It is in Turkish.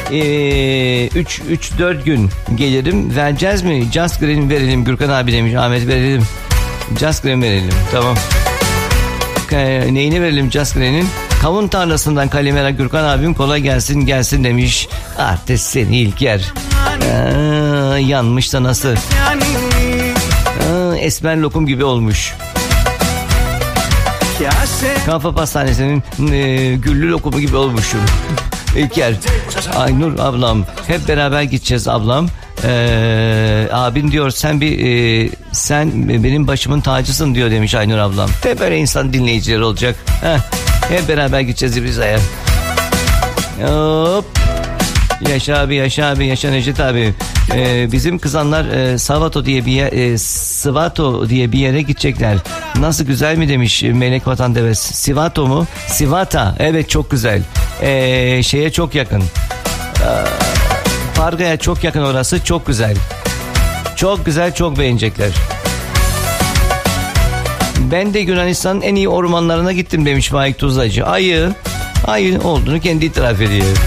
3-4 gün gelirim. Vereceğiz mi? Just Green verelim Gürkan abi demiş. Ahmet verelim. Just Green verelim. Tamam. Neyini verelim Just Green'in? Kavun tarlasından Kalimera Gürkan abim kolay gelsin demiş. Artist seni İlker. Yanmış da nasıl? Esmer lokum gibi olmuş. Kafa Pastanesi'nin güllü lokumu gibi olmuşum. İlker. Aynur ablam. Hep beraber gideceğiz ablam. Abin diyor sen benim başımın tacısın diyor demiş Aynur ablam. Hep böyle insan dinleyicileri olacak. Hep beraber gideceğiz İbriza'ya. Hop. Yaşa Necdet abi. Bizim kızanlar Savato diye bir yere gidecekler. Nasıl, güzel mi demiş Melek Vatandeves. Sivato mu? Sivata. Evet, çok güzel. Şeye çok yakın. Parga'ya çok yakın orası. Çok güzel. Çok güzel, çok beğenecekler. Ben de Yunanistan'ın en iyi ormanlarına gittim demiş Faik Tuzlacı. Ayı olduğunu kendi itiraf ediyor.